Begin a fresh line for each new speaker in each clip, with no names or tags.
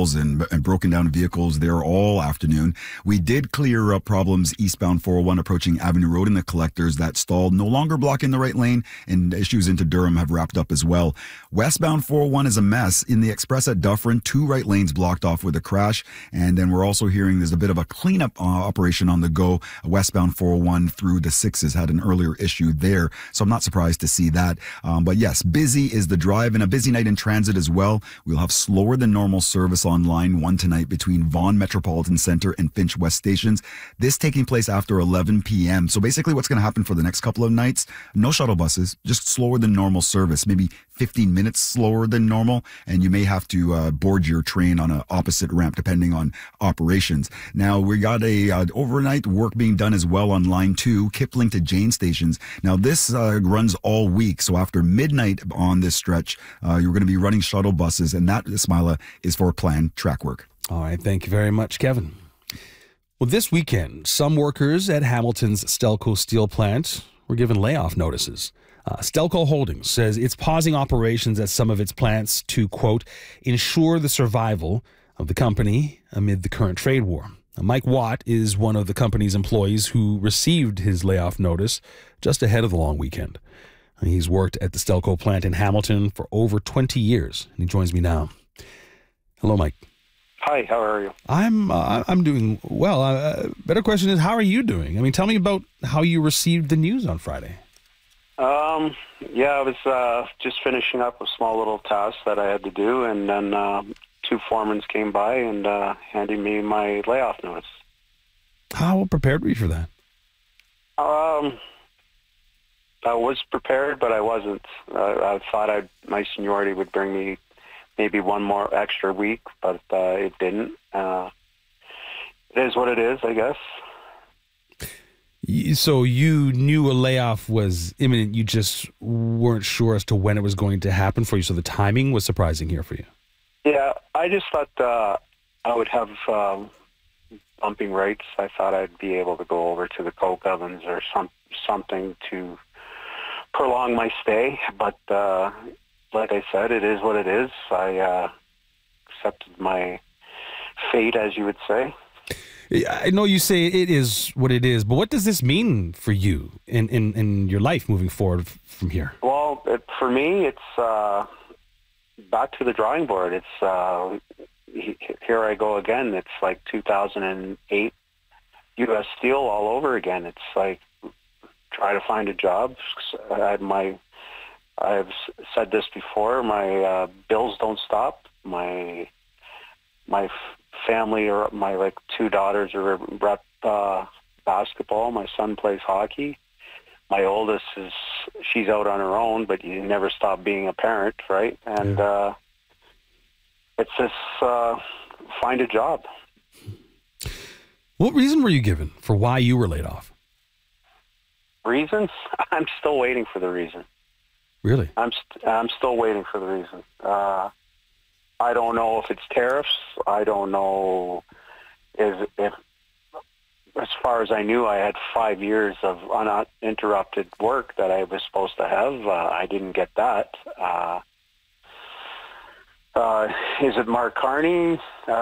stalls and broken down vehicles there all afternoon. We did clear up problems eastbound 401 approaching Avenue Road in the collectors. That stall no longer blocking the right lane, and issues into Durham have wrapped up as well. Westbound 401 is a mess. In the express at Dufferin, 2 right lanes blocked off with a crash. And then we're also hearing there's a bit of a cleanup operation on the go. Westbound 401 through the 6s had an earlier issue there. So I'm not surprised to see that. But yes, busy is the drive and a busy night in transit as well. We'll have slower than normal service on line 1 tonight between Vaughan Metropolitan Center and Finch West stations. This taking place after 11 p.m. So basically what's going to happen for the next couple of nights, no shuttle buses, just slower than normal service, maybe 15 minutes slower than normal. And you may have to board your train on an opposite ramp depending on operations. Now we got a overnight work being done as well on line 2, Kipling to Jane stations. Now this runs all week. So after midnight on this stretch, you're going to be running shuttle buses, and that, Ismaila, is for planned track work.
All right. Thank you very much, Kevin. Well, this weekend, some workers at Hamilton's Stelco steel plant were given layoff notices. Stelco Holdings says it's pausing operations at some of its plants to, quote, ensure the survival of the company amid the current trade war. Now, Mike Watt is one of the company's employees who received his layoff notice just ahead of the long weekend. He's worked at the Stelco plant in Hamilton for over 20 years, and he joins me now. Hello, Mike.
Hi, how are you?
I'm doing well. Better question is, how are you doing? I mean, tell me about how you received the news on Friday.
I was just finishing up a small little task that I had to do, and then 2 foremen came by and handed me my layoff notice.
How prepared were you for that?
I was prepared, but I wasn't. I thought my seniority would bring me maybe one more extra week, but it didn't. It is what it is, I guess.
So you knew a layoff was imminent. You just weren't sure as to when it was going to happen for you. So the timing was surprising here for you.
Yeah, I just thought I would have bumping rates. I thought I'd be able to go over to the coke ovens or something to prolong my stay. But like I said, it is what it is. I accepted my fate, as you would say.
I know you say it is what it is, but what does this mean for you in your life moving forward from here?
Well, for me, it's back to the drawing board. It's here I go again. It's like 2008 U.S. Steel all over again. It's like try to find a job. I've said this before. My bills don't stop. My family, or my 2 daughters are rep basketball. My son plays hockey. My oldest she's out on her own, but you never stop being a parent, right? And it's just find a job.
What reason were you given for why you were laid off?
Reasons? I'm still waiting for the reason.
Really?
I'm still waiting for the reason. I don't know if it's tariffs. I don't know if as far as I knew, I had 5 years of uninterrupted work that I was supposed to have. I didn't get that. Is it Mark Carney?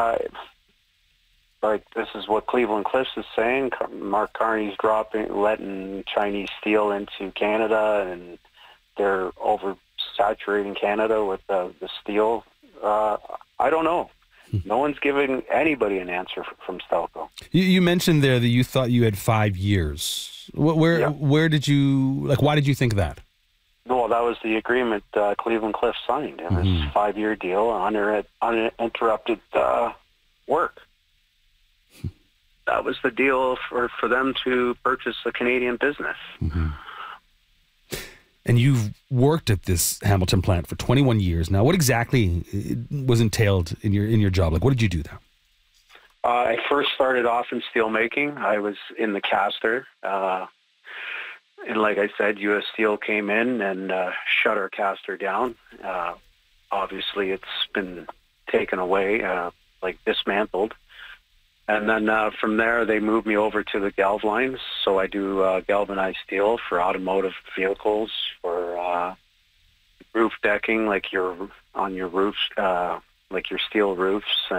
This is what Cleveland Cliffs is saying. Mark Carney's letting Chinese steel into Canada, and they're oversaturating Canada with the steel. I don't know. No one's giving anybody an answer from Stelco.
You mentioned there that you thought you had 5 years. Where did you, why did you think that?
Well, that was the agreement Cleveland Cliffs signed. It was a 5-year deal, uninterrupted work. That was the deal for them to purchase a Canadian business.
Mm-hmm. And you've worked at this Hamilton plant for 21 years now. What exactly was entailed in your job? What did you do there?
I first started off in steel making. I was in the caster. And like I said, U.S. Steel came in and shut our caster down. Obviously, it's been taken away, dismantled. And then from there, they moved me over to the galv lines. So I do galvanized steel for automotive vehicles, for roof decking, on your roofs, your steel roofs.